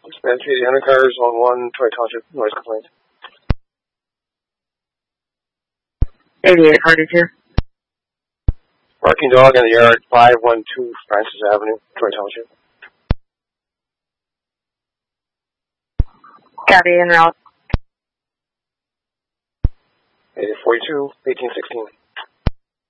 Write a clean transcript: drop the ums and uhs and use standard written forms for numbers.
Dispensary, the undercars, Zone 1, Troy Township, noise complaint. 88 Hardage here. Barking dog in the yard, 512 Francis Avenue, Troy Township. Copy, en route. 42, 1816.